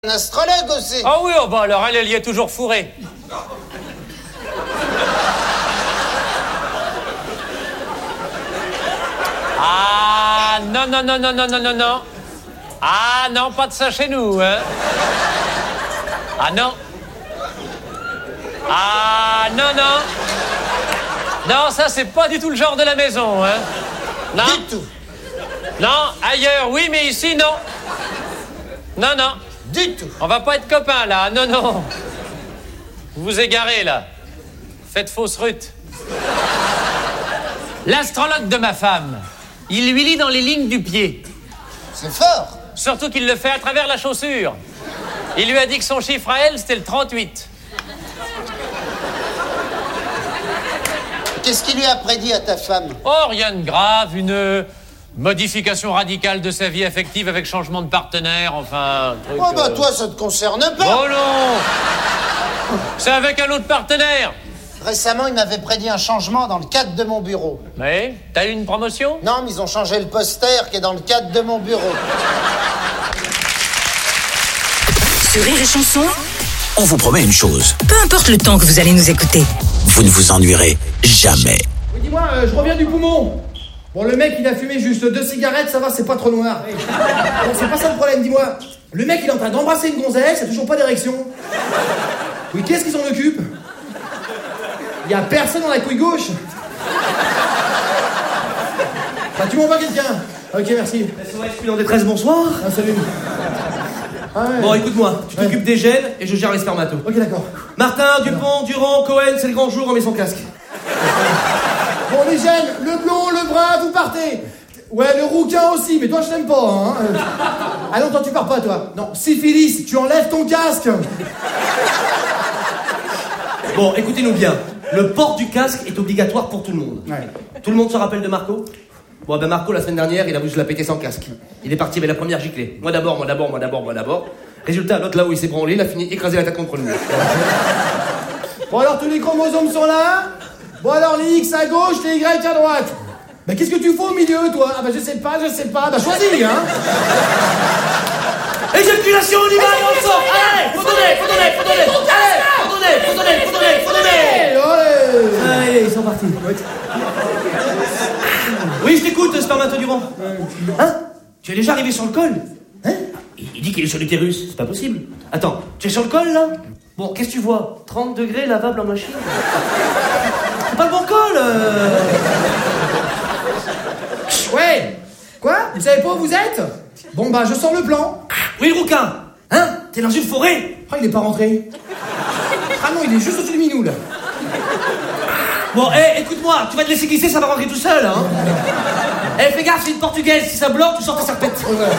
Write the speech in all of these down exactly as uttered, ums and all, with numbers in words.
Un astrologue aussi. Ah oui, oh bah alors elle, elle y est toujours fourrée. Ah non, non, non, non, non, non, non, non. Ah non, pas de ça chez nous, hein. Ah non. Ah non, non. Non, ça c'est pas du tout le genre de la maison, hein. Non. Du tout. Non, ailleurs, oui, mais ici, non. Non, non. Du tout. On va pas être copains, là. Non, non. Vous vous égarez, là. Faites fausse rute. L'astrologue de ma femme, il lui lit dans les lignes du pied. C'est fort. Surtout qu'il le fait à travers la chaussure. Il lui a dit que son chiffre à elle, c'était le trente-huit. Qu'est-ce qu'il lui a prédit à ta femme? Oh, rien de grave, une modification radicale de sa vie affective avec changement de partenaire, enfin... un truc, Oh bah euh... toi, ça te concerne pas. Oh non. C'est avec un autre partenaire. Récemment, il m'avait prédit un changement dans le cadre de mon bureau. Oui, t'as eu une promotion? Non, mais ils ont changé le poster qui est dans le cadre de mon bureau. Sur Rire et Chanson, on vous promet une chose. peu importe le temps que vous allez nous écouter. Vous ne vous ennuierez jamais. Oui, dis-moi, euh, je reviens du poumon. Bon, le mec, il a fumé juste deux cigarettes, ça va, c'est pas trop noir. Bon, c'est pas ça le problème, dis-moi. Le mec, il est en train d'embrasser une gonzesse, il a toujours pas d'érection. Oui, qu'est-ce qu'il s'en occupe? Il y a personne dans la couille gauche. Bah, tu m'envoies quelqu'un. Ok, merci. S O S Plus en détresse, bonsoir. Ah, salut. Ah, ouais. Bon, écoute-moi, tu t'occupes Ouais. des gènes et je gère les spermatos. Ok, d'accord. Martin, Dupont, Durand, Cohen, c'est le grand jour, on met son casque. Bon, les jeunes, le blond, le brun, vous partez. Ouais, le rouquin aussi, mais toi, je t'aime pas, hein. Euh, Ah non, toi, tu pars pas, toi. Non, syphilis, tu enlèves ton casque. Bon, écoutez-nous bien. Le port du casque est obligatoire pour tout le monde. Ouais. Tout le monde se rappelle de Marco? Bon, ben Marco, la semaine dernière, il a voulu se la péter sans casque. Il est parti avec la première giclée. Moi d'abord, moi d'abord, moi d'abord, moi d'abord. Résultat, l'autre là où il s'est branlé, il a fini écrasé la tête contre le mur. Bon, alors, tous les chromosomes sont là. Bon, alors, les X à gauche, les Y à droite. Bah, qu'est-ce que tu fais au milieu, toi? Ah, bah, je sais pas, je sais pas. Bah, choisis, hein. Éjaculation, on y va et on sort. Allez, faut donner, faut donner, faut donner. Allez, faut donner, faut donner, faut donner, faut donner. Allez, Allez, ils sont partis. Oui, je t'écoute, Spermato Durand. Hein? Tu es déjà arrivé sur le col? Hein? Il il dit qu'il est sur l'utérus, c'est pas possible. Attends, tu es sur le col, là? Bon, qu'est-ce que tu vois? trente degrés, lavable en machine? C'est pas le bon col, euh... Ouais. Quoi? Vous savez pas où vous êtes? Bon, bah, je sors le plan. Oui, le rouquin. Hein? T'es dans une forêt? Ah, il est pas rentré. Ah non, il est juste au-dessus du minou, là. Bon, hé, écoute-moi, tu vas te laisser glisser, ça va rentrer tout seul, hein? Eh, fais gaffe, c'est une portugaise, si ça bloque, tu sors ta serpette.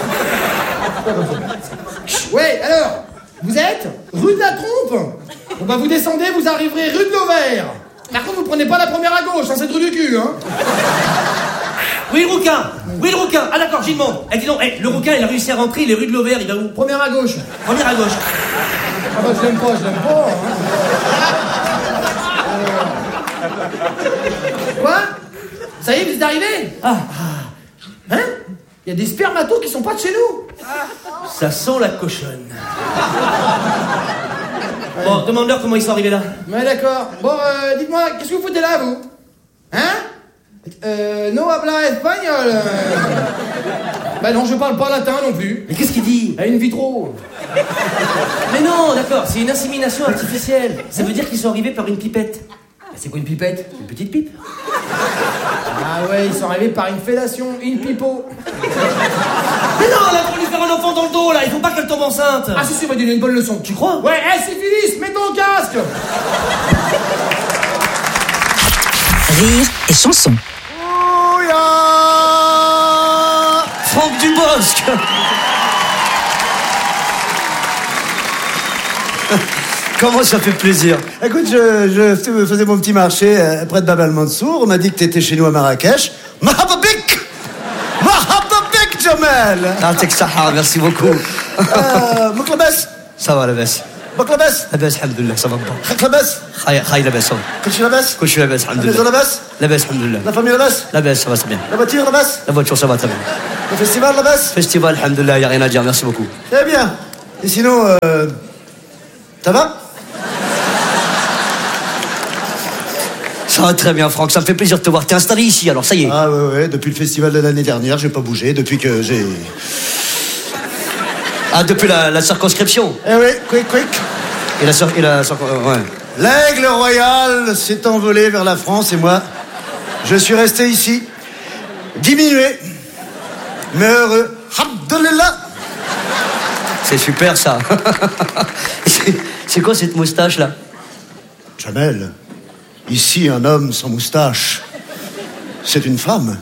Ouais, alors, vous êtes rue de la Trompe. Bon, bah, vous descendez, vous arriverez rue de l'Auvert. Par contre, vous prenez pas la première à gauche, hein, c'est le trou du cul, hein. Oui, le rouquin. Oui, le rouquin. Ah, d'accord, Gilmont. Eh, dis donc, eh, le rouquin, il a réussi à rentrer, il est rue de l'Auvert, il va où? Première à gauche. Première à gauche. Ah bah, je l'aime pas, je l'aime pas, hein. Quoi? Ça y est, vous êtes arrivés? Ah, Hein? Il y a des spermatos qui sont pas de chez nous. ça sent la cochonne. Bon, demande-leur comment ils sont arrivés là. Ouais, d'accord. Bon, euh, dites-moi, qu'est-ce que vous foutez là, vous? Hein? Euh, no habla espagnol. Bah non, je parle pas latin non plus. Mais qu'est-ce qu'il dit? À une vitro. Mais non, d'accord, c'est une insémination artificielle. Ça veut dire qu'ils sont arrivés par une pipette. Bah, c'est quoi une pipette? Une petite pipe. Ah ouais, ils sont arrivés par une fellation, une pipeau. Mais non, on a voulu faire un enfant dans le dos là, il faut pas qu'elle tombe enceinte. Ah si, si, on va donner une bonne leçon. Tu crois? Ouais, hé, syphilis, mets ton casque. Rire et Chanson. Franck Dubosc. Comment ça fait plaisir. Écoute, je, je faisais mon petit marché euh, près de Bab al-Mansour. On m'a dit que t'étais chez nous à Marrakech. Mahababik Mahababik, Jamel. Ah, t'es que ça, merci beaucoup. Euh, Moklabas. Ça va, la baisse. Moklabas. La baisse, alhamdoulilah, ça va pas. Khaklabas. Khaï, khaï, la baisse, ça va. Kul shay labas. Kul shay la baisse, La maison alhamdoulilah. labas. La baisse, alhamdoulilah. La famille labas. La baisse, ça va, c'est bien. La voiture labas. La voiture, ça va très bien. Le festival labas. Festival, alhamdoulilah, y a rien à dire, merci beaucoup. Très bien. Et sinon, euh, ça va? Ça va très bien, Franck. Ça me fait plaisir de te voir. T'es installé ici, alors ça y est. Ah ouais, ouais. Depuis le festival de l'année dernière, j'ai pas bougé. Depuis que j'ai... Ah, depuis la, la circonscription. Eh oui, quick, quick. Et la... cir- Et la cir- ouais. L'aigle royal s'est envolé vers la France et moi, je suis resté ici, diminué, mais heureux. Abdallah. C'est super, ça. C'est- C'est quoi cette moustache-là? Jamel, ici un homme sans moustache, c'est une femme.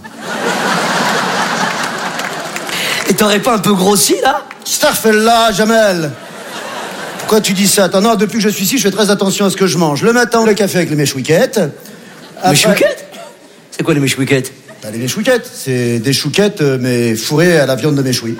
Et t'aurais pas un peu grossi, là? Starfella, Jamel. Pourquoi tu dis ça? Attends, non, depuis que je suis ici, je fais très attention à ce que je mange. Le matin, le café avec les mèches-wiquettes. Les chouquettes? C'est quoi les mèches-wiquettes? Bah, les mèches-wiquettes, c'est des chouquettes, euh, mais fourrées à la viande de méchoui.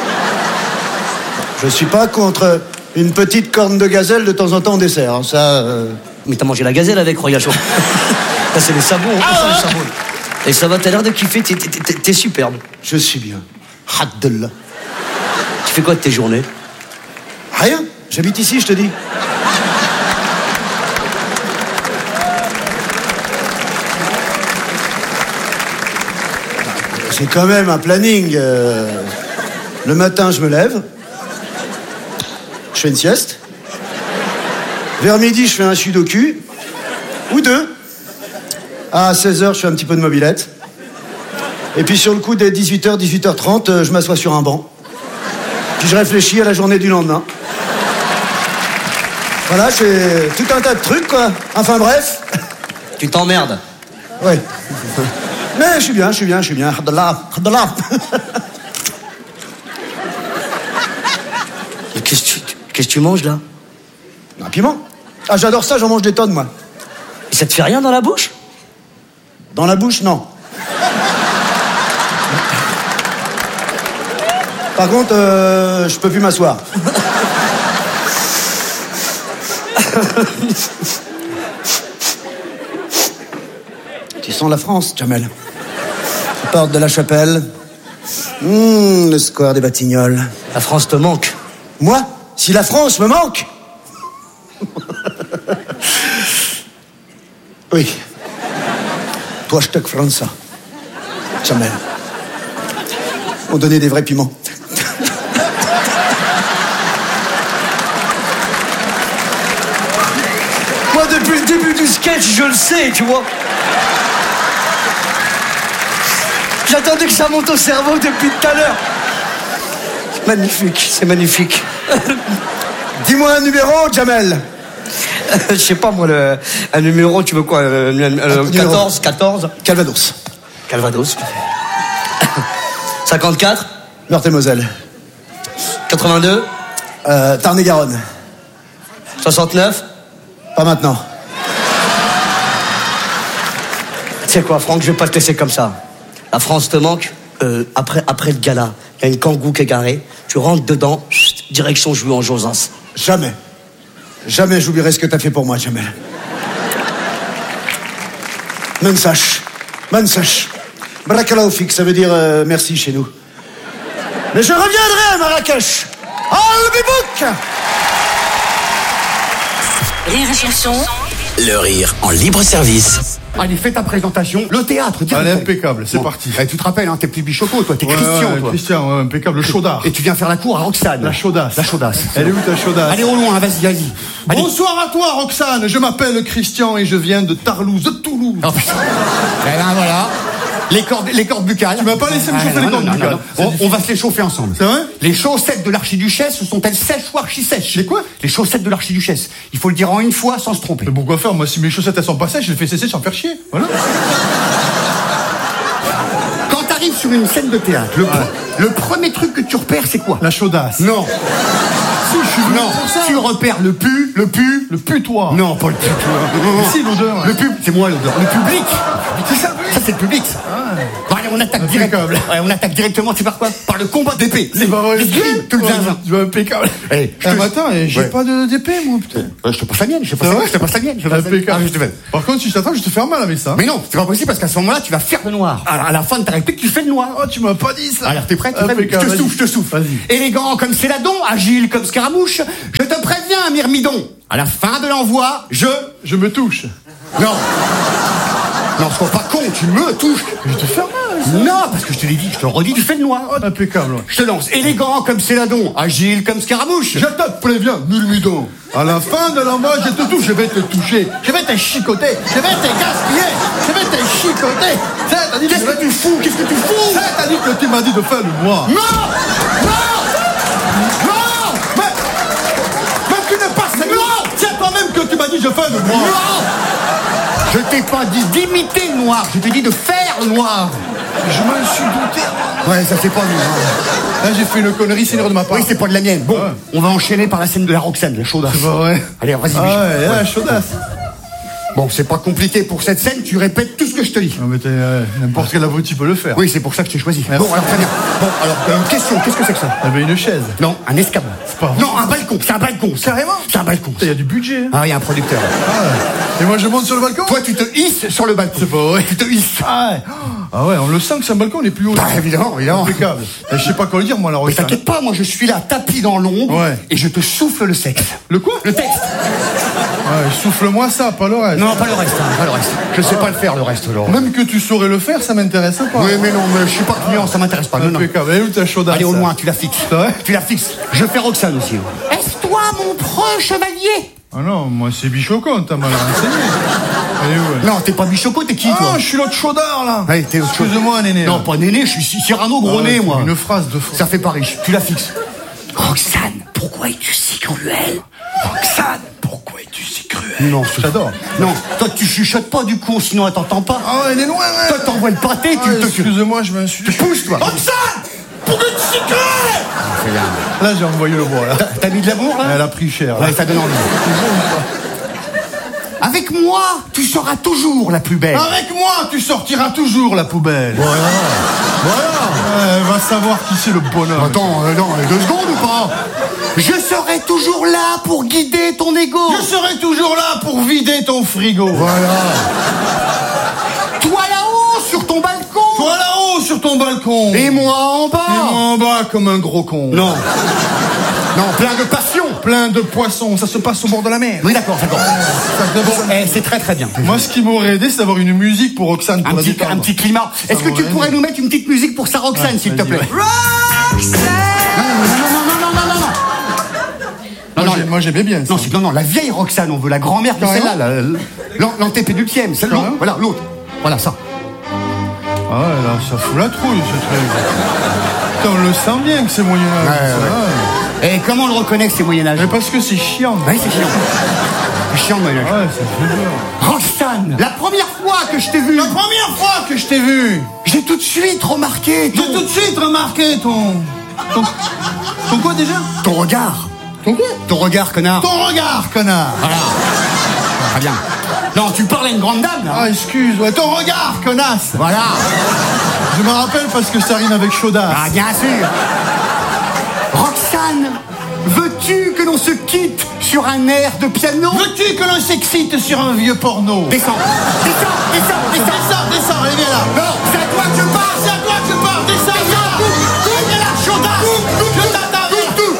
Je suis pas contre une petite corne de gazelle de temps en temps en dessert, hein, ça... euh, Mais t'as mangé la gazelle avec, Royal Show. Ça, c'est les sabots, hein, ça, les sabots. Et ça va, t'as l'air de kiffer, t'es- t'es t'es- t'es superbe. Je suis bien. Abdallah. Tu fais quoi de tes journées? Rien, j'habite ici, je te dis. C'est quand même un planning. euh, Le matin, je me lève. Je fais une sieste. Vers midi, je fais un sudoku. Ou deux. À seize heures, je fais un petit peu de mobilette. Et puis sur le coup des dix-huit heures, dix-huit heures trente, euh, je m'assois sur un banc. Puis je réfléchis à la journée du lendemain. Voilà, c'est tout un tas de trucs, quoi. Enfin bref. Tu t'emmerdes. Oui. Mais je suis bien, je suis bien, je suis bien. Abdallah, Abdallah. Mais Qu'est-ce que tu, qu'est-ce que tu manges, là? Un piment. Ah, j'adore ça, j'en mange des tonnes, moi. Et ça te fait rien dans la bouche? Dans la bouche, non. Par contre, euh, je peux plus m'asseoir. Tu sens la France, Jamel. Porte de la Chapelle. Mmh, le square des Batignolles. La France te manque. Moi, si la France me manque. Oui. Toi, je te France. Jamel. On donnait des vrais piments. Moi, depuis le début du sketch, je le sais, tu vois. J'attendais que ça monte au cerveau depuis tout à l'heure. C'est magnifique, c'est magnifique. Dis-moi un numéro, Jamel. Je sais pas, moi, le, un numéro, tu veux quoi euh, euh, Un numéro. quatorze, quatorze Calvados. Calvados. cinquante-quatre Meurthe-et-Moselle. quatre-vingt-deux Euh, Tarn-et-Garonne. soixante-neuf Pas maintenant. Tu sais quoi, Franck, je vais pas te laisser comme ça. La France te manque. Euh, après, après le gala, il y a une kangou qui est garée. Tu rentres dedans, chut, direction jouer en Josas. Jamais. Jamais j'oublierai ce que t'as fait pour moi, Jamel. Mensach. Mensach. Barakallahu fik, ça veut dire euh, merci chez nous. Mais je reviendrai à Marrakech. Al-Bibouk. Rire et chanson. Le rire en libre service. Allez, fais ta présentation. Le théâtre, direct. Allez, impeccable, c'est Bon. parti. Eh, tu te rappelles, hein, t'es plus Bichoco, toi, t'es Ouais, Christian, ouais, toi. Christian, ouais, impeccable, le chaudard. Et tu viens faire la cour à Roxane. La chaudasse. La chaudasse. Elle est où ta chaudasse? Allez au loin, vas-y, vas-y. Allez. Bonsoir à toi, Roxane. Je m'appelle Christian et je viens de Tarlouse, de Toulouse. Oh, putain. Eh ben voilà. Les cordes, les cordes buccales. Tu m'as pas laissé me Ah, chauffer non, les cordes non, non, buccales. non. C'est On, difficile. on va se les chauffer ensemble. C'est vrai? Les chaussettes de l'archiduchesse sont-elles sèches ou archi-sèches? Les quoi? Les chaussettes de l'archiduchesse. Il faut le dire en une fois sans se tromper. Mais pourquoi faire? Moi, si mes chaussettes elles sont pas sèches, je les fais cesser sans faire chier. Voilà. Quand t'arrives sur une scène de théâtre, le, Ouais. le premier truc que tu repères, c'est quoi? La chaudasse. Non. Si, je suis venu Non. pour ça. Tu repères le pu, le pu. Le putoir. Non, pas le putois. Non, non, non. Si, l'odeur. Le pub, c'est moi l'odeur. Le public. C'est ça, oui. Ça, c'est le public, ça. Ah. Bon, allez, on attaque direct. Ouais, on attaque directement, tu sais par quoi? Par le combat d'épée. C'est pas vrai. L'escrime, tout le zinzin. Tu vas impeccable. Eh, Eh, mais attends, eh, j'ai Ouais. pas de- d'épée, moi, putain. Ouais, je te passe la mienne, je te passe C'est la mienne, vrai je te passe la mienne. je te passe la mienne. Impeccable. Ah, je te fais. Par contre, si je t'attends, je te faire mal avec ça. Mais non, c'est pas possible parce qu'à ce moment-là, tu vas faire le noir. Alors, à la fin de ta réplique, tu fais le noir. Oh, tu m'as pas dit ça. Alors, t'es prêt, t'es prêt? Je Impeccable, te vas-y. souffle, je te souffle. Vas-y. Élégant comme Céladon, agile comme Scaramouche, je te préviens, Myrmidon. À la fin de l'envoi, je... Je me touche. Non. Non, sois pas con, tu me touches. Je vais te faire mal. Non, parce que je te l'ai dit, je te le redis, tu fais le noir. Oh, impeccable. ouais. Je te lance, élégant comme Céladon, agile comme Scaramouche. Je te préviens, Myrmidon. À la fin de l'envoi, je te touche, je vais te toucher. Je vais te chicoter. Je vais te gaspiller. Je vais te chicoter. C'est-à-dire Qu'est-ce que tu fous? Qu'est-ce que tu fous? C'est-à-dire que tu m'as dit de faire le noir. Non! Non! Non! Mais, mais tu n'es pas sérieux. Non! C'est toi-même que tu m'as dit je fais le noir. Non! Je t'ai pas dit d'imiter le noir, je t'ai dit de faire le noir. Je m'en suis douté. Ouais, ça c'est pas lui. Hein. Là, j'ai fait une connerie, c'est une erreur de ma part. Oui, c'est pas de la mienne. Bon, Ouais. on va enchaîner par la scène de la Roxane, la chaudasse. C'est pas vrai. Allez, vas-y, Ah Michel. ouais, Ouais. là, chaudasse. Bon, c'est pas compliqué pour cette scène, tu répètes tout ce que je te dis. Non, mais t'es, euh, n'importe quel abruti peut le faire. Oui, c'est pour ça que je t'ai choisi. Merci. Bon, alors très bien. Bon, alors, euh, question, qu'est-ce que c'est que ça? Eh ben, une chaise. Non, un escabeau. pas vrai. Non, un balcon, c'est un balcon. Carrément. C'est un balcon. Il y a du budget. Hein. Ah, il y a un producteur. Ah ouais. Et moi, je monte sur le balcon. Toi, tu te hisses sur le balcon. C'est pas vrai. Tu te hisses. Ah ouais. Ah ouais, on le sent que c'est un balcon, on est plus haut. Bah, évidemment, évidemment. Impeccable. Et je sais pas quoi le dire, moi, la Mais Roxane. t'inquiète pas, moi je suis là, tapis dans l'ombre, Ouais. et je te souffle le sexe. Le quoi? Le texte. Ouais, souffle-moi ça, pas le reste. Non, pas le reste, hein, pas le reste. Je sais pas le faire, le reste, Laurent. Même que tu saurais le faire, ça m'intéresse pas. Oui, mais non, mais je suis pas client, ça m'intéresse pas. Non, non. Impeccable. Et où ta chaudasse? Allez, au loin, tu la fixes. C'est vrai? Tu la fixes. Je fais Roxane aussi. Est-ce toi mon proche chevalier? Ah non, moi c'est Bichocon, t'as mal renseigné. Allez, ouais. Non, t'es pas Bichoco, t'es qui, toi? Ah, je suis l'autre chaudard, là. Ouais, t'es autre chose. Excuse-moi, néné. Non, là. pas néné, je suis Cyrano gros Ah, nez, c'est moi. Une phrase de fou. Ça fait pas riche. Tu la fixes. Roxane, pourquoi es-tu si cruelle? Roxane, pourquoi es-tu si cruelle? Non, J'adore. Non, toi tu chuchotes pas du coup, sinon elle t'entend pas. Ah ouais, elle est loin, ouais. Toi t'envoies le pâté, Ah, tu te... excuse-moi, je me suis... Tu pousses, toi. Roxane! Pourquoi tu es si cruelle? Là, j'ai envoyé le bois, là. T'as- T'as mis de l'amour, là? Elle a pris cher, là. Ouais, ça donne envie. Avec moi, tu seras toujours la plus belle. Avec moi, tu sortiras toujours la poubelle. Voilà. Voilà. Elle va savoir qui c'est le bonhomme. Attends, euh, non, euh, deux secondes ou pas? Je serai toujours là pour guider ton ego. Je serai toujours là pour vider ton frigo. Voilà. Toi là-haut, sur ton balcon. Toi là-haut, sur ton balcon. Et moi en bas. Et moi en bas, comme un gros con. Non. Non, plein de passion. Plein de poissons, ça se passe au bord de la mer. Oui, d'accord, d'accord. Ça- Bon, eh, c'est très très bien. Moi, ce qui m'aurait aidé, c'est d'avoir une musique pour Roxane. Pour Un la petit, détendre. un petit climat. Est-ce que tu m'aurait pourrais aidé. nous mettre une petite musique pour sa Roxane, Ouais, s'il te vas-y, plaît? ouais. Non, non, non, non, non, non, non. Moi, non, j'ai- Moi, j'aimais bien ça. Non, c'est- non, non, la vieille Roxane, on veut la grand-mère de Carrément. celle-là, la- l'an- l'antépénultième, celle-là. Carrément. Voilà, l'autre. Voilà, ça. Ah ouais, là, ça fout la trouille, ce truc. Putain, on le sent bien que c'est Moyen-Âge. Ouais, ça, ouais. Et comment on le reconnaît que c'est Moyen-Âge? Mais parce que c'est chiant. Oui, c'est chiant. C'est chiant, le Moyen-Âge. Ouais, ça fait peur. Roxane, la première fois que je t'ai vu, La première fois que je t'ai vu, j'ai tout de suite remarqué ton... j'ai tout de suite remarqué ton... Ton, ton quoi déjà? ton regard. Ton quoi? Ton regard, connard. Ton regard, connard. Voilà. Très bien. Non, tu parles à une grande dame, là. Ah, excuse, ouais, ton regard, connasse. Voilà. Je me rappelle parce que ça rime avec chaudasse. Ah, bien sûr. Roxane, veux-tu que l'on se quitte sur un air de piano? Veux-tu que l'on s'excite sur un vieux porno? Descends, descends, descends, descends. Descends, descends, allez, viens là. Non, c'est à toi que je parle. C'est à toi que je parle, descends, viens là. Viens là, chaudasse. Je t'attends,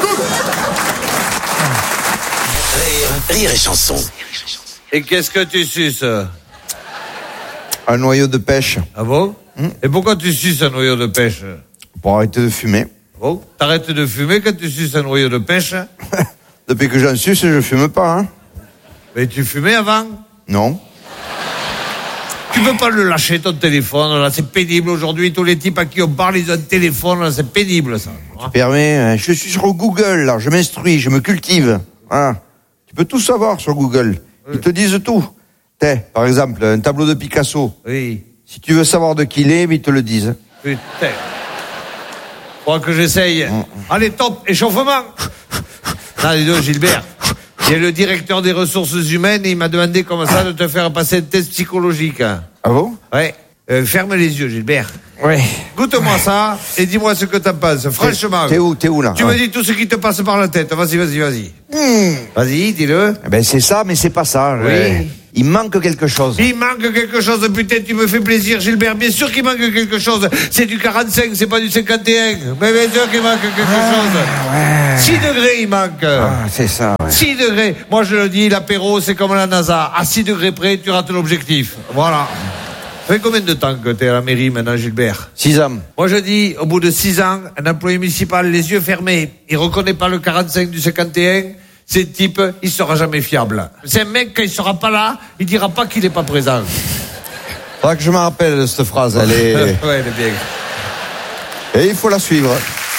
viens. Rire et chanson. Et qu'est-ce que tu suces? Un noyau de pêche. Ah bon? Et pourquoi tu suces un noyau de pêche? Pour arrêter de fumer. Bon, t'arrêtes de fumer quand tu suces un noyau de pêche? Depuis que j'en suce, je fume pas, hein. Mais tu fumais avant? Non. Tu peux pas le lâcher, ton téléphone, là, c'est pénible aujourd'hui. Tous les types à qui on parle, ils ont un téléphone, là, c'est pénible, ça. Permets, hein, je suis sur Google, là, je m'instruis, je me cultive. Hein. Tu peux tout savoir sur Google. Ils te disent tout. T'es, par exemple, un tableau de Picasso. Oui. Si tu veux savoir de qui il est, ils te le disent. Putain. Crois que j'essaye. Allez, top, échauffement. Non, dis donc, Gilbert. Il y a le directeur des ressources humaines et il m'a demandé comment ça de te faire passer un test psychologique. Ah bon? Ouais. Euh, ferme les yeux, Gilbert. Ouais. Goûte-moi ça et dis-moi ce que t'en penses. Franchement. T'es où, t'es où là? Tu ouais. me dis tout ce qui te passe par la tête. Vas-y, vas-y, vas-y. Mmh. Vas-y, dis-le. Eh Ben c'est ça, mais c'est pas ça. Oui. Ouais. Il manque quelque chose. Il manque quelque chose, putain, tu me fais plaisir, Gilbert. Bien sûr qu'il manque quelque chose. C'est du quarante-cinq, c'est pas du cinquante et un. Mais bien sûr qu'il manque quelque Ah, chose. ouais. six degrés, il manque. Ah, c'est ça, ouais. six degrés. Moi, je le dis, l'apéro, c'est comme la NASA. À six degrés près, tu rates l'objectif. Voilà. Ça fait combien de temps que t'es à la mairie maintenant, Gilbert? Six ans. Moi, je dis, au bout de six ans, un employé municipal, les yeux fermés, il reconnaît pas le quarante-cinq du cinquante et un, ce type, il sera jamais fiable. C'est un mec, quand il sera pas là, il dira pas qu'il est pas présent. Faudra que je me rappelle de cette phrase, elle est... ouais, elle est bien. Et il faut la suivre.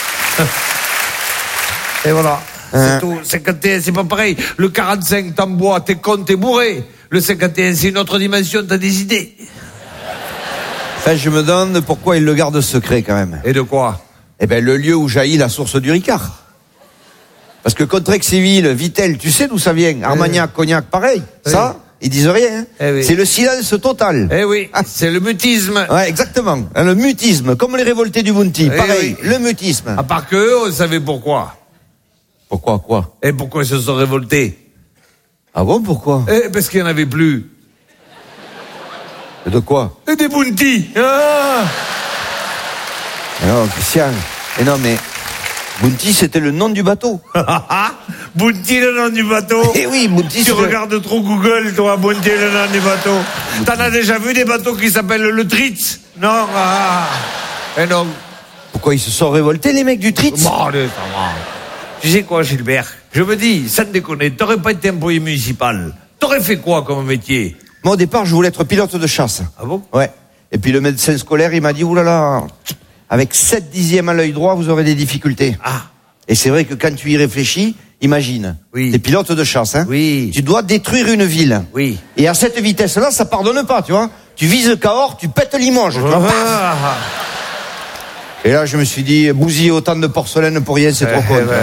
Et voilà. Hein. C'est tout. cinquante et un, c'est pas pareil. Le quarante-cinq, t'en bois, t'es con, t'es bourré. Le cinquante et un, c'est une autre dimension, t'as des idées. Enfin, je me demande pourquoi il le garde secret quand même. Et de quoi? Eh ben, le lieu où jaillit la source du Ricard. Parce que Contrex Civil, Vitel, tu sais d'où ça vient? Armagnac, Cognac, pareil. Oui. Ça, ils disent rien. Hein. Eh oui. C'est le silence total. Eh oui, c'est le mutisme. Ouais, exactement. Hein, le mutisme, comme les révoltés du Bounty. Eh pareil, oui. le mutisme. À part que eux, on savait pourquoi. Pourquoi, quoi? Et pourquoi ils se sont révoltés? Ah bon, pourquoi? Eh, parce qu'il n'y en avait plus. De quoi? Et des bounty. Ah Non, Christian. Et non, mais... Bounty, c'était le nom du bateau. Bounty, le nom du bateau. Eh oui, Bounty, Tu c'est... regardes trop Google, toi, Bounty, le nom du bateau. T'en as déjà vu des bateaux qui s'appellent le Tritz? Non, ah. Et non. Pourquoi ils se sont révoltés, les mecs du Tritz? Bon, allez, ça va. Tu sais quoi, Gilbert? Je me dis, sans déconner, t'aurais pas été employé municipal. T'aurais fait quoi comme métier? Moi, au départ, je voulais être pilote de chasse. Ah bon? Ouais. Et puis le médecin scolaire, il m'a dit, oulala, avec sept dixièmes à l'œil droit, vous aurez des difficultés. Ah. Et c'est vrai que quand tu y réfléchis, imagine. Oui. T'es pilote de chasse, hein. Oui. Tu dois détruire une ville. Oui. Et à cette vitesse-là, ça pardonne pas, tu vois. Tu vises Cahors, tu pètes Limoges, tu vois. Ah. Et là, je me suis dit, bousiller autant de porcelaine pour rien, c'est Eh, trop con. eh ben,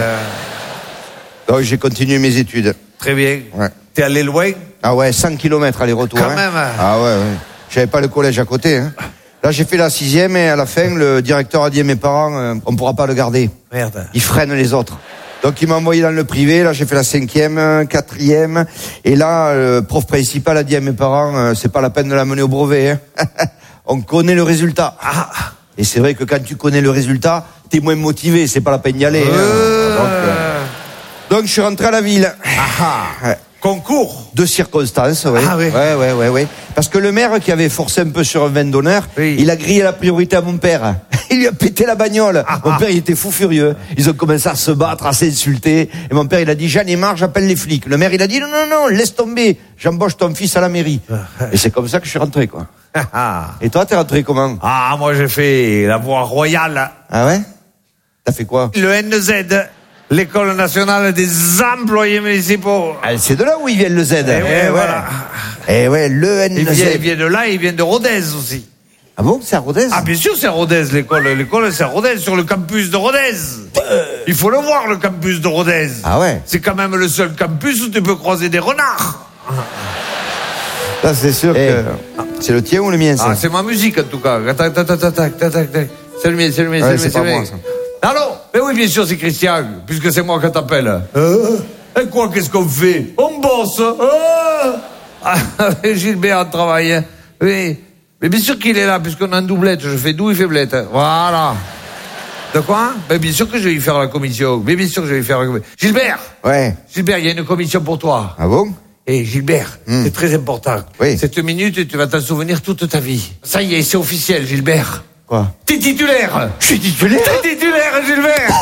Donc j'ai continué mes études. Très bien. Ouais. T'es allé loin? Ah ouais, cent kilomètres aller-retour. Quand hein. même. Ah ouais, ouais. J'avais pas le collège à côté. Hein. Là, j'ai fait la sixième et à la fin, le directeur a dit à mes parents, euh, on pourra pas le garder. Merde. Il freine les autres. Donc il m'a envoyé dans le privé. Là, j'ai fait la cinquième, euh, quatrième. Et là, le prof principal a dit à mes parents, euh, c'est pas la peine de la mener au brevet. Hein. On connaît le résultat. Ah. Et c'est vrai que quand tu connais le résultat, t'es moins motivé. C'est pas la peine d'y aller. Euh... Hein. Donc, euh, donc, je suis rentré à la ville. Ah. Ouais. Concours. De circonstances, oui. Ah oui. Ouais, ouais, ouais, ouais. Parce que le maire qui avait forcé un peu sur un vin d'honneur, Oui. il a grillé la priorité à mon père. Il lui a pété la bagnole. Ah, mon ah. père, il était fou furieux. Ils ont commencé à se battre, à s'insulter. Et mon père, il a dit, j'en ai marre, j'appelle les flics. Le maire, il a dit, non, non, non, laisse tomber. J'embauche ton fils à la mairie. Et c'est comme ça que je suis rentré, quoi. Et toi, t'es rentré comment? Ah, moi, j'ai fait la voie royale. Ah ouais? T'as fait quoi? Le N Z. L'École nationale des employés municipaux. Ah, c'est de là où il vient le Z. Eh ouais, voilà. Eh ouais, le N Z. Il vient, il vient de là, il vient de Rodez aussi. Ah bon, c'est à Rodez? Ah, bien sûr, c'est à Rodez, l'école. L'école, c'est à Rodez, sur le campus de Rodez. Il faut le voir, le campus de Rodez. Ah ouais? C'est quand même le seul campus où tu peux croiser des renards. Là, c'est sûr Eh. que... C'est le tien ou le mien, ça? Ah, c'est ma musique, en tout cas. Tac, tac, tac, tac, tac, tac, tac, tac. C'est le mien, c'est le mien, Ouais, c'est le c'est mien, pas le moi, mien. ça. Allô? Mais oui, bien sûr, c'est Christian, puisque c'est moi qui t'appelle. Euh, et quoi, qu'est-ce qu'on fait? On bosse. Euh. Ah, Gilbert, on travaille. Hein. Oui. Mais bien sûr qu'il est là, puisqu'on est en doublette. Je fais doux et faiblette. Voilà. De quoi? Mais bien sûr que je vais y faire la commission. Mais bien sûr que je vais y faire la commission. Gilbert! Ouais. Gilbert, il y a une commission pour toi. Ah bon? Eh, Gilbert, Hmm. c'est très important. Oui. Cette minute, tu vas t'en souvenir toute ta vie. Ça y est, c'est officiel, Gilbert. Quoi? T'es titulaire. Je suis titulaire? T'es titulaire, Gilbert.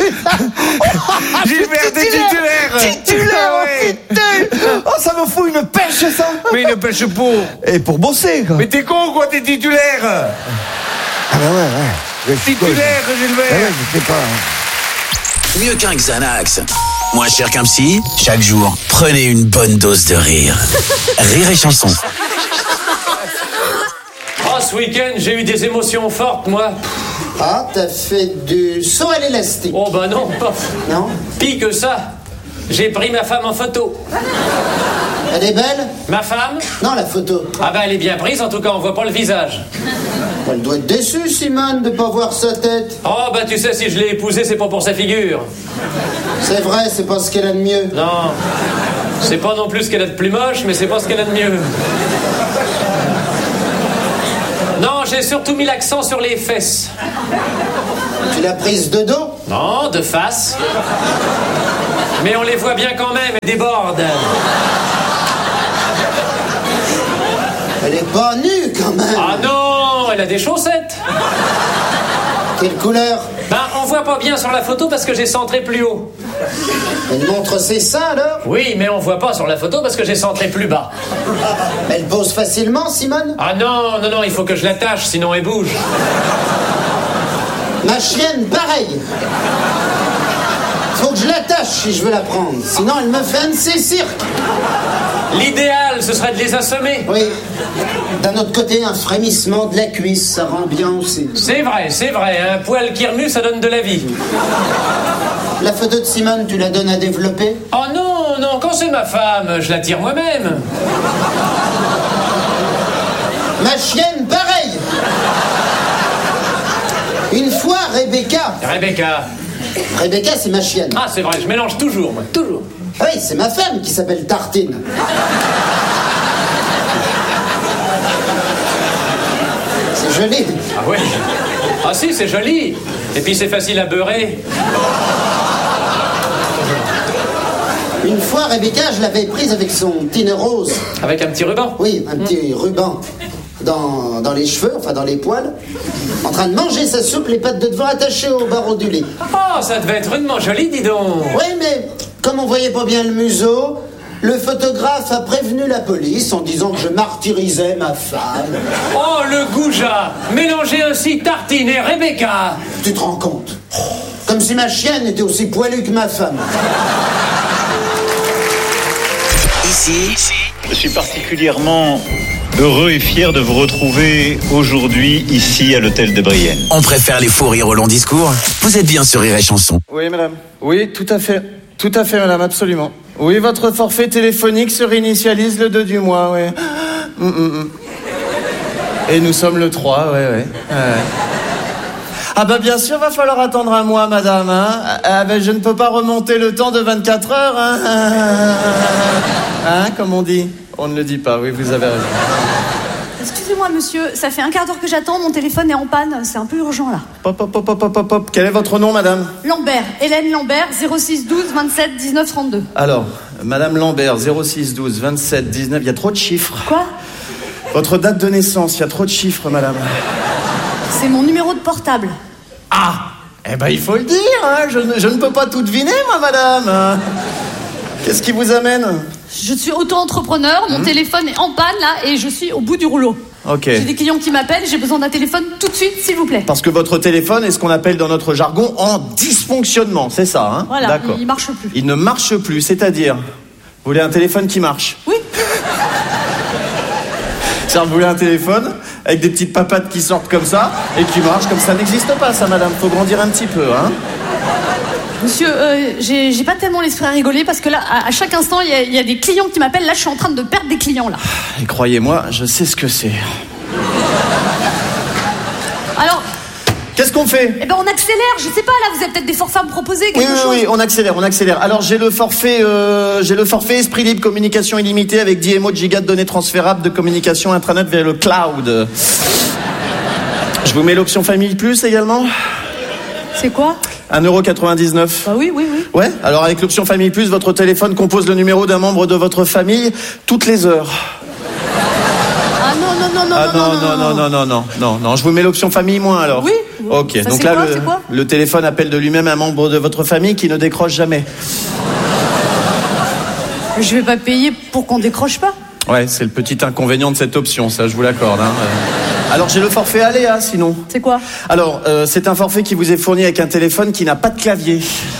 Gilbert, t'es titulaire. Titulaire, Ah oh ouais. putain! Oh, ça me fout une pêche, ça! Mais une pêche pour. Et pour bosser, quoi! Mais t'es con, quoi, t'es titulaire. Ah bah ouais, ouais. Je suis con, Titulaire, je- Ah Gilbert. ouais, je sais pas. hein. Mieux qu'un Xanax. Moins cher qu'un psy, chaque jour, prenez une bonne dose de rire. Rire et chanson. Oh, ce week-end, j'ai eu des émotions fortes, moi. Ah, t'as fait du saut à l'élastique. Oh, bah non, pas. Non? Pis que ça. J'ai pris ma femme en photo. Elle est belle? Ma femme? Non, la photo. Ah bah, elle est bien prise, en tout cas, on voit pas le visage. Elle doit être déçue, Simone, de pas voir sa tête. Oh, bah tu sais, si je l'ai épousée, c'est pas pour sa figure. C'est vrai, c'est pas ce qu'elle a de mieux. Non. C'est pas non plus ce qu'elle a de plus moche, mais c'est pas ce qu'elle a de mieux. Non, j'ai surtout mis l'accent sur les fesses. Tu l'as prise de dos? Non, de face. Mais on les voit bien quand même, elles débordent. Elle est pas nue, quand même. Ah non, elle a des chaussettes. Quelle couleur? Ben, on voit pas bien sur la photo parce que j'ai centré plus haut. Elle montre ses seins, alors? Oui, mais on voit pas sur la photo parce que j'ai centré plus bas. Elle pose facilement, Simone? Ah non, non, non, il faut que je l'attache, sinon elle bouge. Ma chienne, pareil. Faut que je l'attache si je veux la prendre. Sinon, elle me fait un de ses cirques. L'idéal, ce serait de les assommer. Oui. D'un autre côté, un frémissement de la cuisse, ça rend bien aussi. C'est vrai, c'est vrai. Un poil qui remue, ça donne de la vie. La photo de Simone, tu la donnes à développer? Oh non, non, quand c'est ma femme, je la tire moi-même. Ma chienne, pareil. Une fois, Rebecca. Rebecca. Rebecca, c'est ma chienne. Ah, c'est vrai, je mélange toujours, moi, toujours. Oui, c'est ma femme qui s'appelle Tartine. C'est joli. Ah oui. Ah si, c'est joli. Et puis c'est facile à beurrer. Une fois, Rebecca, je l'avais prise avec son petit nœud rose. Avec un petit ruban? Oui, un petit ruban. Dans, dans les cheveux, enfin dans les poils. En train de manger sa soupe, les pattes de devant attachées au barreau du lit. Oh, ça devait être rudement joli, dis donc. Oui, mais comme on voyait pas bien le museau, le photographe a prévenu la police en disant que je martyrisais ma femme. Oh, le goujat. Mélanger ainsi Tartine et Rebecca. Tu te rends compte? Comme si ma chienne était aussi poilue que ma femme. Ici, je suis particulièrement heureux et fier de vous retrouver aujourd'hui ici à l'hôtel de Brienne. On préfère les faux rires au long discours. Vous êtes bien sur Rire et Chanson. Oui, madame. Oui, tout à fait. Tout à fait, madame, absolument. Oui, votre forfait téléphonique se réinitialise le deux du mois, oui. Mm, mm, mm. Et nous sommes le trois, oui, oui. Ouais. Ah bah bien sûr, va falloir attendre un mois, madame. Hein. Ah ben je ne peux pas remonter le temps de vingt-quatre heures. Hein, hein comme on dit. On ne le dit pas, oui, vous avez raison. Excusez-moi, monsieur, ça fait un quart d'heure que j'attends, mon téléphone est en panne, c'est un peu urgent, là. Pop, pop, pop, pop, pop, pop. Quel est votre nom, madame? Lambert, Hélène Lambert, zéro six douze vingt-sept dix-neuf trente-deux. Alors, madame Lambert, zéro six douze vingt-sept dix-neuf, il y a trop de chiffres. Quoi? Votre date de naissance, il y a trop de chiffres, madame. C'est mon numéro de portable. Ah! Eh ben, il faut le dire, hein. Je, je ne peux pas tout deviner, moi, madame. Qu'est-ce qui vous amène? Je suis auto-entrepreneur, mon mmh. téléphone est en panne, là, et je suis au bout du rouleau. Ok. J'ai des clients qui m'appellent, j'ai besoin d'un téléphone tout de suite, s'il vous plaît. Parce que votre téléphone est ce qu'on appelle dans notre jargon en dysfonctionnement, c'est ça, hein? Voilà, d'accord. Il marche plus. Il ne marche plus, c'est-à-dire? Vous voulez un téléphone qui marche? Oui. C'est-à-dire, vous voulez un téléphone avec des petites papates qui sortent comme ça et qui marchent comme ça? N'existe pas, ça, madame. Faut grandir un petit peu, hein? Monsieur, euh, j'ai, j'ai pas tellement l'esprit à rigoler parce que là, à, à chaque instant, il y, y a des clients qui m'appellent. Là, je suis en train de perdre des clients, là. Et croyez-moi, je sais ce que c'est. Alors... Qu'est-ce qu'on fait? Eh ben, on accélère. Je sais pas, là, vous avez peut-être des forfaits à me proposer, quelque oui, oui, chose. Oui, on accélère, on accélère. Alors, j'ai le forfait, euh, j'ai le forfait Esprit Libre, communication illimitée avec dix émo de gigas de données transférables de communication intranet vers le cloud. Je vous mets l'option Famille Plus également. C'est quoi? un euro quatre-vingt-dix-neuf. Bah oui, oui, oui. Ouais, alors avec l'option Famille Plus, votre téléphone compose le numéro d'un membre de votre famille toutes les heures. Ah non, non, non, non, ah, non, non, non, non, non, non, non, non, non, non, je vous mets l'option Famille moins alors. Oui. Ok, ça, donc c'est là, quoi, le, c'est quoi le téléphone appelle de lui-même un membre de votre famille qui ne décroche jamais. Je vais pas payer pour qu'on décroche pas. Ouais, c'est le petit inconvénient de cette option, ça, je vous l'accorde. Hein. Alors, j'ai le forfait Aléa, sinon. C'est quoi? Alors, euh, c'est un forfait qui vous est fourni avec un téléphone qui n'a pas de clavier.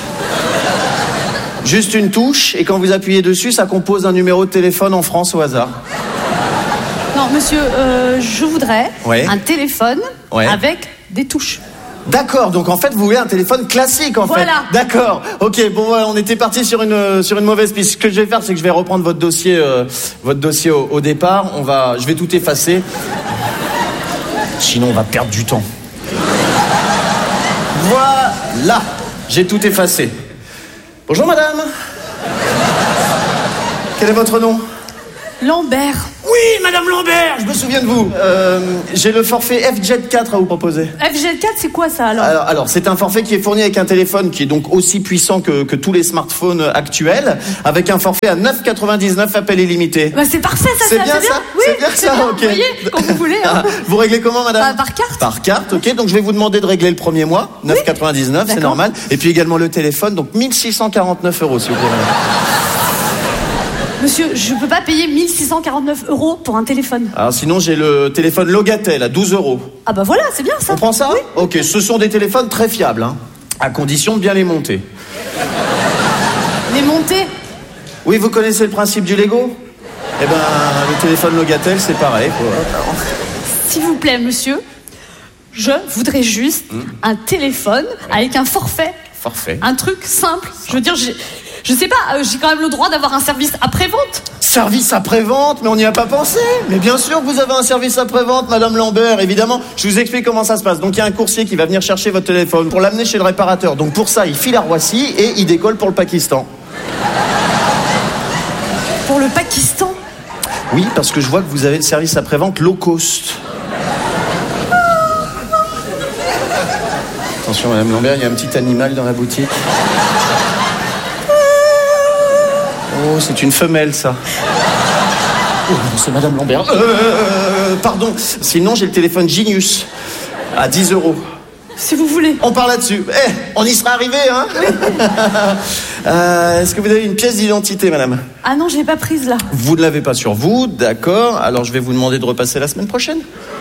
Juste une touche, et quand vous appuyez dessus, ça compose un numéro de téléphone en France au hasard. Non, monsieur, euh, je voudrais ouais. un téléphone ouais. avec des touches. D'accord, donc en fait vous voulez un téléphone classique en voilà. fait. D'accord. Ok, bon voilà, on était parti sur une sur une mauvaise piste. Ce que je vais faire, c'est que je vais reprendre votre dossier, euh, votre dossier au, au départ. On va, je vais tout effacer. Sinon, on va perdre du temps. Voilà, j'ai tout effacé. Bonjour madame. Quel est votre nom? Lambert. Oui, madame Lambert, je me souviens de vous. Euh, j'ai le forfait F Jet quatre à vous proposer. F Jet quatre, c'est quoi ça alors? Alors, alors c'est un forfait qui est fourni avec un téléphone qui est donc aussi puissant que, que tous les smartphones actuels, avec un forfait à neuf euros quatre-vingt-dix-neuf, appel illimité. Bah c'est parfait ça, C'est ça, bien c'est ça Oui, C'est bien c'est ça, bien, ok. Vous voyez, quand vous voulez. Hein. Ah, vous réglez comment, madame? Bah, par carte. Par carte, ok. Donc je vais vous demander de régler le premier mois, neuf euros quatre-vingt-dix-neuf, c'est D'accord. normal. Et puis également le téléphone, donc mille six cent quarante-neuf euros, s'il vous plaît. Monsieur, je peux pas payer mille six cent quarante-neuf euros pour un téléphone. Alors sinon, j'ai le téléphone Logatel à douze euros. Ah bah voilà, c'est bien ça. On prend ça? Oui. Ok, ce sont des téléphones très fiables, hein, à condition de bien les monter. Les montées. Oui, vous connaissez le principe du Lego? Eh ben, le téléphone Logatel, c'est pareil. Faut... S'il vous plaît, monsieur, je voudrais juste Mmh. un téléphone avec un forfait. Forfait. Un truc simple. Je veux dire, j'ai- je sais pas, euh, j'ai quand même le droit d'avoir un service après-vente. Service après-vente, mais on n'y a pas pensé. Mais bien sûr que vous avez un service après-vente, madame Lambert, évidemment. Je vous explique comment ça se passe. Donc il y a un coursier qui va venir chercher votre téléphone pour l'amener chez le réparateur. Donc pour ça, il file à Roissy et il décolle pour le Pakistan. Pour le Pakistan. Oui, parce que je vois que vous avez le service après-vente low cost. Attention, madame Lambert, il y a un petit animal dans la boutique. Oh, c'est une femelle, ça. Oh, non, c'est madame Lambert. Euh, euh, pardon. Sinon, j'ai le téléphone Genius à dix euros. Si vous voulez. On part là-dessus. Eh, on y sera arrivé, hein? euh, Est-ce que vous avez une pièce d'identité, madame? Ah non, je l'ai pas prise là. Vous ne l'avez pas sur vous, d'accord. Alors, je vais vous demander de repasser la semaine prochaine.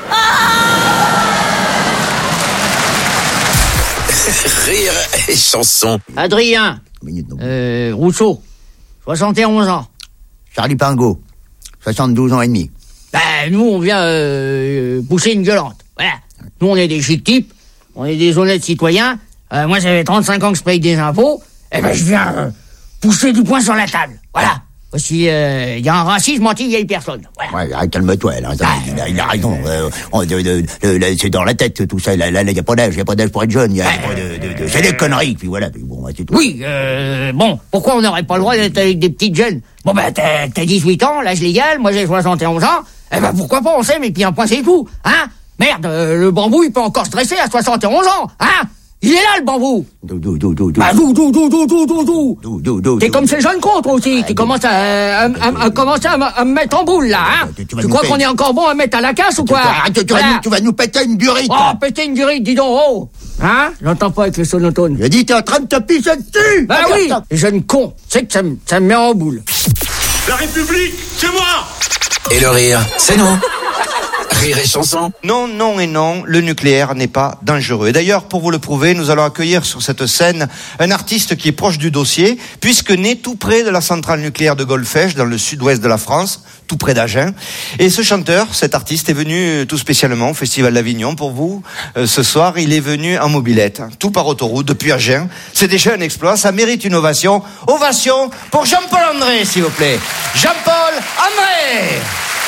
Rire et chanson. Adrien. Euh, Rousseau. soixante et onze ans. Charlie Pingot. soixante-douze ans et demi. Ben, nous, on vient euh, pousser une gueulante. Voilà. Nous, on est des chic types. On est des honnêtes citoyens. Euh, moi, ça fait trente-cinq ans que je paye des impôts. Eh ben, je viens euh, pousser du poing sur la table. Voilà. Si il euh, y a un racisme anti-vieille personne. Voilà. Ouais, ah, calme-toi, là. Ah. Il, a, il a raison. Euh, on, de, de, de, de, c'est dans la tête, tout ça. Là, il n'y a pas d'âge. Il n'y a pas d'âge pour être jeune. Y a, ah. de, de, de, c'est des conneries. Puis voilà. Puis bon, c'est tout. Oui, euh, bon, pourquoi on n'aurait pas le droit d'être avec des petites jeunes? Bon, ben, t'as, t'as dix-huit ans, l'âge légal. Moi, j'ai soixante et onze ans. Eh ben, pourquoi pas, on s'aime, et puis un point, c'est tout. Hein? Merde, euh, le bambou, il peut encore stresser à soixante et onze ans. Hein? Il est là, le bambou. Dou, dou, dou, dou, dou. Bah, dou, dou, dou, dou, dou, dou, dou. Dou, dou, dou, T'es dou. comme ces jeunes cons, toi aussi, qui commencent à, à, à, à, commencer à, me- à me mettre en boule, là, hein. Tu, tu Tu vas nous crois faire- qu'on est encore bon à mettre à la casse ou quoi? Arrête, tu, tu, vas Voilà. nous, tu vas nous péter une durite. Oh, péter une durite, dis donc, oh. Hein? J'entends pas avec le sonotone. J'ai dit, t'es en train de te pisser dessus. Bah Regarde oui, ça. les jeunes cons, tu sais que ça me, ça me met en boule. La République, c'est moi! Et le rire, c'est nous. Rire et chanson. Non, non et non, le nucléaire n'est pas dangereux. Et d'ailleurs, pour vous le prouver, nous allons accueillir sur cette scène un artiste qui est proche du dossier, puisque né tout près de la centrale nucléaire de Golfech, dans le sud-ouest de la France, tout près d'Agen. Et ce chanteur, cet artiste, est venu tout spécialement au Festival d'Avignon pour vous. Euh, ce soir, il est venu en mobilette, tout par autoroute, depuis Agen. C'est déjà un exploit, ça mérite une ovation. Ovation pour Jean-Paul André, s'il vous plaît. Jean-Paul André!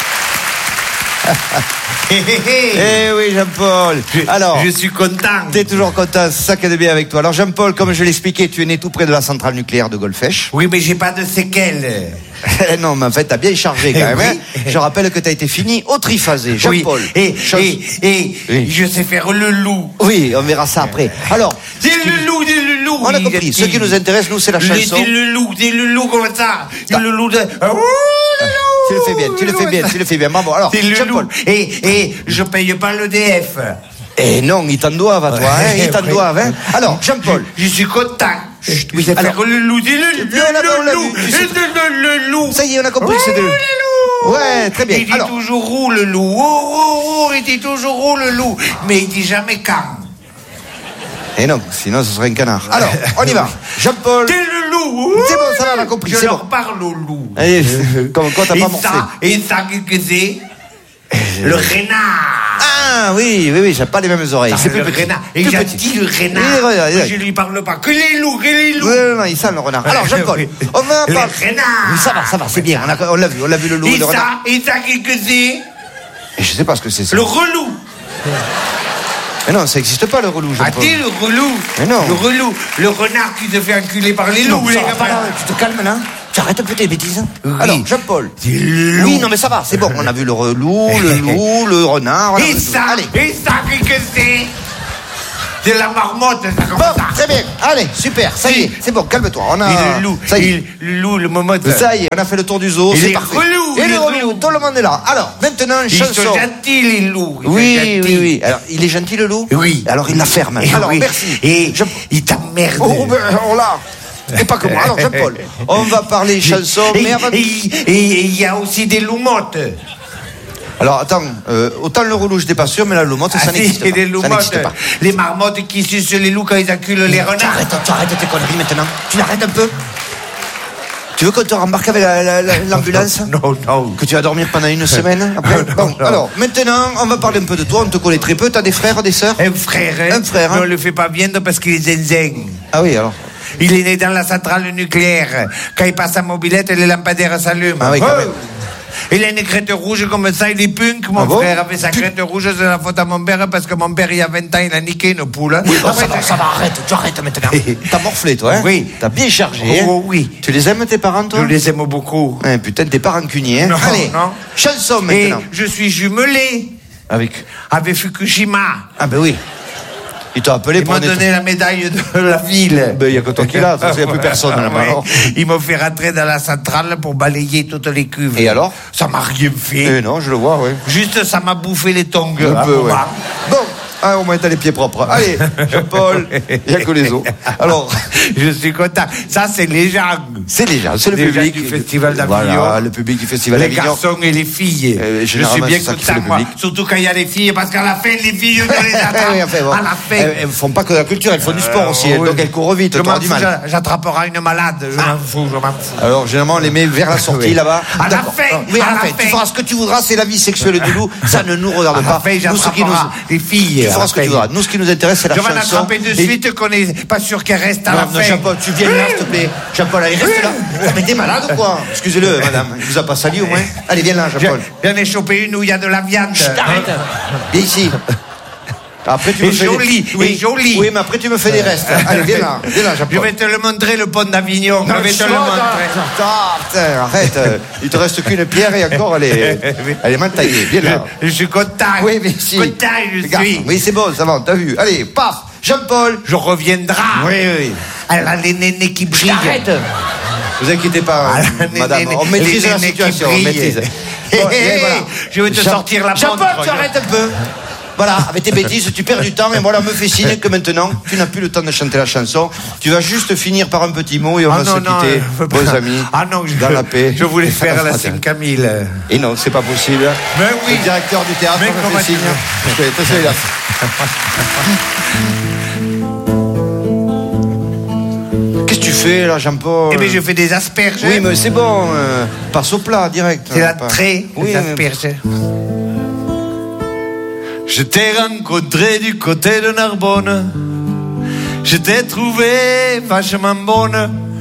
Eh oui, Jean-Paul. Alors, je suis content. T'es toujours content, c'est ça qui est de bien avec toi. Alors, Jean-Paul, comme je l'expliquais, tu es né tout près de la centrale nucléaire de Golfech. Oui, mais j'ai pas de séquelles. Non, mais en fait, t'as bien chargé quand même. Oui. Hein. Je rappelle que t'as été fini au triphasé, Jean-Paul. Oui. Et, Chose- et, et Oui. je sais faire le loup. Oui, on verra ça après. Alors, C'est le loup, c'est le loup. on a oui, compris. le Ce qui nous intéresse, nous, c'est la Le- chanson. C'est le loup, c'est le loup comme ça. C'est le loup de... Ah, ouh, Tu le fais bien, tu le fais bien, tu le fais bien. Bravo. Alors, C'est le Jean-Paul. loup. Et, et je paye pas le D F. Eh non, ils t'en doivent à toi, hein. Ils t'en Ouais. doivent, hein. Alors, Jean-Paul. Je, je suis content. Chut, oui, alors- faire le loup, c'est le, Bien, on a- on le, l'a le loup. vu, tu C'est sais- le, le, le loup. Ça y est, on a compris que c'est de... Oh, le loup. Ouais, très bien. Il dit Alors, toujours où le loup. Oh, oh, oh, il dit toujours où le loup. Mais il dit jamais quand. eh non, sinon ce serait un canard. Alors, on y va. Jean-Paul. C'est le loup. C'est bon, ça va, on a compris, Je c'est leur bon. parle au loup. Allez, comme quoi t'as Et pas morflé. ça, et ça, qu'est-ce que c'est? Le renard. Ah oui, oui, oui, j'ai pas les mêmes oreilles. Ah, C'est plus le petit. renard. Et Plus j'ai petit. dit le renard. Oui, regarde, regarde. Je lui parle pas. Que les loups, que les loups. Oui, non, non, il sent le renard. Alors, Jean-Paul, Oui. on va Le parler. renard. Oui, ça va, ça va, c'est bien. On, a- on l'a vu, on l'a vu le loup et Et le renard. ça, et ça, qu'est-ce que c'est? Et je sais pas ce que c'est ça. Le relou. Mais non, ça n'existe pas le relou, Ah, Jean-Paul. t'es le relou. Mais non. Le relou. Le renard qui se fait enculer par les Non, loups, ça les va pas, gamins. là, tu te calmes là. Tu arrêtes un peu tes bêtises. Oui. Alors, Jean-Paul. loup. Oui, non, mais ça va, c'est bon. On a vu le relou, le loup, le renard. on a Et vu ça, tout. Allez. et ça, qu'est-ce que c'est? C'est la marmotte, ça, comme Bon, ça. très bien. Allez, super. Ça y est, c'est bon, calme-toi. On a. Et le loup, Ça y est. et le loup, le momotte. Ça y est, on a fait le tour du zoo, Il c'est est parfait. relou, Et il le est relou, tout le monde est là. Alors, maintenant, Ils chanson. sont gentils, les loups. Ils sont Oui, gentils. oui, oui. Alors, il est gentil, le loup? Oui. Alors, il la ferme. Et Alors, oui. merci. Et Je- il t'emmerde. Oh, ben, alors là. Et pas que moi. Alors, Jean-Paul, on va parler chanson, Et mais avant. et- et il y a aussi des loumottes. Alors, attends, euh, autant le relou, je n'étais pas sûr, mais la loumotte, ça Ah, n'existe si, pas. des Ça loumottes. n'existe pas. Les marmottes qui sucent les loups quand ils acculent les Tu renards. arrêtes, tu arrêtes tes conneries maintenant. Tu l'arrêtes un peu. Tu veux qu'on te rembarque avec la- la- la- l'ambulance? Non, non. Que tu vas dormir pendant une semaine après? Bon, non. alors, maintenant, on va parler un peu de toi. On te connaît très peu. T'as des frères, des sœurs? Un frère. hein. Un frère, Mais hein. on le fait pas viendre parce qu'il est zinzin. Ah oui, alors. Il est né dans la centrale nucléaire. Quand il passe à mobilette, les lampadaires s'allument. Ah oui, quand Oh. même. Il a une crête rouge comme ça, il est punk, mon Ah bon frère. Avec sa crête rouge, c'est la faute à mon père parce que mon père, il y a vingt ans, il a niqué une poule. Oui, bon, Après, ça va, ça va, arrête, tu arrêtes maintenant. T'as morflé, toi, hein? Oui. T'as bien chargé, hein? Oh, oui. Tu les aimes, tes parents, toi? Je les aime beaucoup. Hein, putain, t'es pas rancunier, hein? Non, Allez, non. chanson Et maintenant. je suis jumelé Avec. avec Fukushima. Ah, ben oui. Ils t'ont appelé Ils pour m'ont des- donné la médaille de la ville. Ben, il y a que toi qui l'as, de toute façon, il n'y a plus personne là-bas. Ouais. alors. Ils m'ont fait rentrer dans la centrale pour balayer toutes les cuves. Et alors? Ça m'a rien fait. Eh non, je le vois, oui. Juste, ça m'a bouffé les tongs. Un à peu, un ouais. moment. Bon, ah, au moins t'as les pieds propres. Allez, Jean-Paul, il n'y a que les os. Alors, je suis content. Ça, c'est les gens. C'est les gens, c'est le Les gens public. du Festival d'Avignon. Voilà, le public du Festival Les d'Avignon. garçons et les filles. Euh, je suis généralement, bien c'est ça qui fait content, le moi. public. Surtout quand il y a les filles, parce qu'à la fin, les filles, je les attends. Oui, enfin, bon. À la fin. Elles, elles font pas que de la culture, elles font du sport Euh, aussi. elles- oui. Donc elles courent vite, Je t'auras m'en du fous, mal. j'a- j'attraperai une malade. Je m'en fous, je m'en fous. Alors, généralement, on les met vers la sortie, Oui. là-bas. À la D'accord. fin, Oui, à à la la fin. fin. Tu feras ce que tu voudras, c'est la vie sexuelle du loup. Ça ne nous regarde À la pas. fin, Nous, ce qui nous... j'attraperai les filles. Tu à feras la ce que tu fin. voudras. Nous, ce qui nous intéresse, c'est la Je vais chanson. l'attraper de Et- suite qu'on est pas sûr qu'elle reste à Non, la non, fin. Jean-Paul, tu viens là, s'il te plaît. Jean-Paul, allez, reste là. Ça mais t'es malade ou quoi? Excusez-le, madame. Il vous a pas sali au moins? Allez, viens là, Jean-Paul. J'en ai chopé une où il y a de la viande. Arrête. Viens ici. Après, tu Et me fais joli, des... et joli. Oui, mais après, tu me fais des restes. Allez, viens là. Viens là, Je Jean-Paul. vais te le montrer, le pont d'Avignon. Je vais te le montrer. Ah, putain, arrête. euh, Il te reste qu'une pierre et encore, elle est, elle est mal taillée. Viens là. Je suis content. Oui, mais si. Content, je Regarde. suis. Oui, c'est bon, ça va, t'as vu. Allez, paf. Jean-Paul. Je reviendrai. Oui, oui. Elle a les nénés qui brillent. Arrête. Vous inquiétez pas, Ah, euh, les madame. nénés- On maîtrise les la nénés qui situation, on brillent. maîtrise. Hé, Bon, hé, et voilà. je vais te Jean- sortir la Jean-Paul, montre. tu arrêtes un peu. Voilà, avec tes bêtises, tu perds du temps et voilà, me fait signe que maintenant, tu n'as plus le temps de chanter la chanson. Tu vas juste finir par un petit mot et on Ah va non, se non, quitter, je veux pas. beaux amis, Ah non, je, dans la paix. je voulais faire la Saint-Camille. Et non, c'est pas possible. Mais oui. Le directeur du théâtre Mais me comment fait signe. tu Je vais être celui-là. Qu'est-ce que tu fais là, Jean-Paul? Eh bien, je fais des asperges. Oui, mais c'est bon, euh, passe au plat, direct. C'est la Pas- traie, Oui, les mais- asperges. Je t'ai rencontré du côté de Narbonne. Je t'ai trouvé vachement bonne.